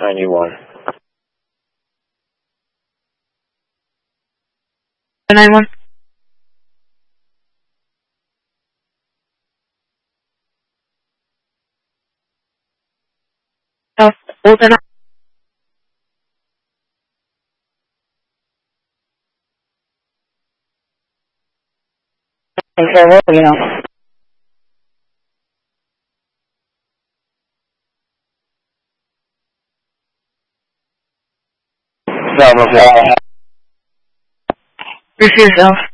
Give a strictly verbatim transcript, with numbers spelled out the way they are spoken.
ninety-one. ninety-one. Oh, Alton. Okay, you know. No, no, no. Refuse yourself.